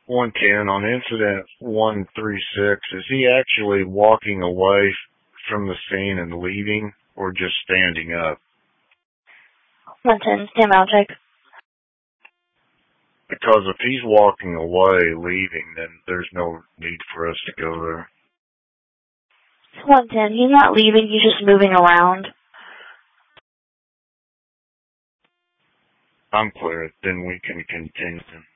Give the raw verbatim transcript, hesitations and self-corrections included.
one ten, on incident one three six, is he actually walking away from the scene and leaving, or just standing up? one ten, stand out, check. Because if he's walking away, leaving, then there's no need for us to go there. one ten, he's not leaving, he's just moving around. I'm clear, then we can continue.